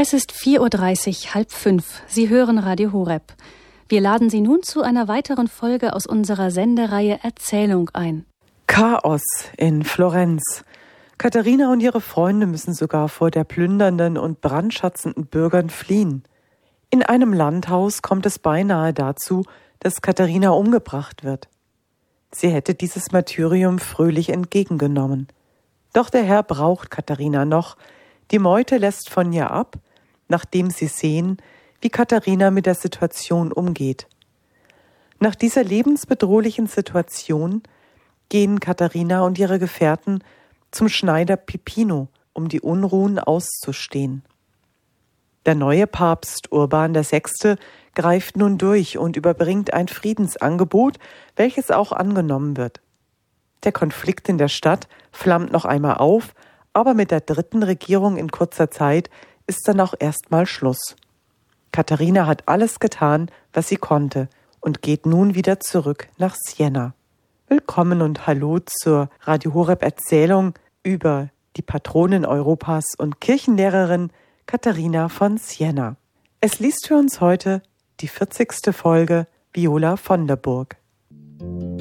Es ist 4:30 Uhr, 4:30. Sie hören Radio Horeb. Wir laden Sie nun zu einer weiteren Folge aus unserer Sendereihe Erzählung ein. Chaos in Florenz. Katharina und ihre Freunde müssen sogar vor der plündernden und brandschatzenden Bürgern fliehen. In einem Landhaus kommt es beinahe dazu, dass Katharina umgebracht wird. Sie hätte dieses Martyrium fröhlich entgegengenommen. Doch der Herr braucht Katharina noch. Die Meute lässt von ihr ab, nachdem sie sehen, wie Katharina mit der Situation umgeht. Nach dieser lebensbedrohlichen Situation gehen Katharina und ihre Gefährten zum Schneider Pipino, um die Unruhen auszustehen. Der neue Papst Urban VI. Greift nun durch und überbringt ein Friedensangebot, welches auch angenommen wird. Der Konflikt in der Stadt flammt noch einmal auf, aber mit der dritten Regierung in kurzer Zeit ist dann auch erstmal Schluss. Katharina hat alles getan, was sie konnte und geht nun wieder zurück nach Siena. Willkommen und hallo zur Radio Horeb Erzählung über die Patronin Europas und Kirchenlehrerin Katharina von Siena. Es liest für uns heute die 40. Folge Viola von der Burg.